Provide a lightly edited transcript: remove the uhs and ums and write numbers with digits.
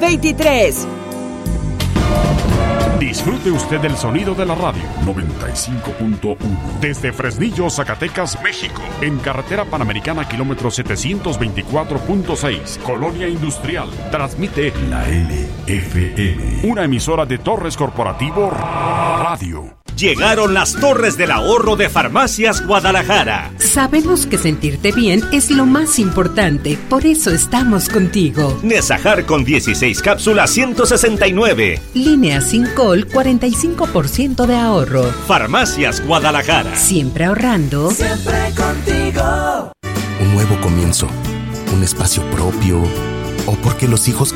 23. Disfrute usted del sonido de la radio 95.1 desde Fresnillo, Zacatecas, México, en carretera panamericana kilómetro 724.6, Colonia Industrial. Transmite la LFM, una emisora de Torres Corporativo Radio. Llegaron las Torres del Ahorro de Farmacias Guadalajara. Sabemos que sentirte bien es lo más importante, por eso estamos contigo. Nesajar con 16 cápsulas 169. Línea Sincol 45% de ahorro. Farmacias Guadalajara. Siempre ahorrando. Siempre contigo. Un nuevo comienzo, un espacio propio, o porque los hijos